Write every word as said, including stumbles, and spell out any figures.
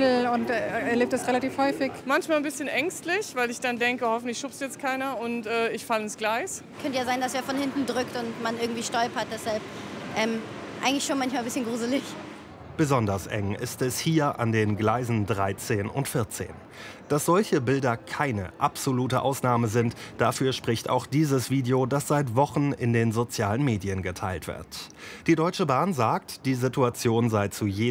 Tunnel und äh, erlebt das relativ häufig. Manchmal ein bisschen ängstlich, weil ich dann denke, hoffentlich schubst jetzt keiner und äh, ich falle ins Gleis. Könnte ja sein, dass wer von hinten drückt und man irgendwie stolpert, deshalb ähm, eigentlich schon manchmal ein bisschen gruselig. Besonders eng ist es hier an den Gleisen dreizehn und vierzehn. Dass solche Bilder keine absolute Ausnahme sind, dafür spricht auch dieses Video, das seit Wochen in den sozialen Medien geteilt wird. Die Deutsche Bahn sagt, die Situation sei zu jedem